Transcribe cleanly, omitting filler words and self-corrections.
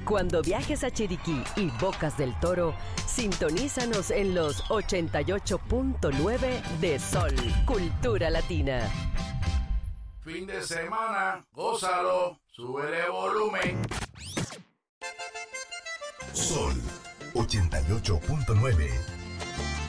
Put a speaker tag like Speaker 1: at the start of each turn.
Speaker 1: Cuando viajes a Chiriquí y Bocas del Toro, sintonízanos en los 88.9 de Sol, Cultura Latina.
Speaker 2: Fin de semana, gózalo, súbele volumen.
Speaker 3: Sol 88.9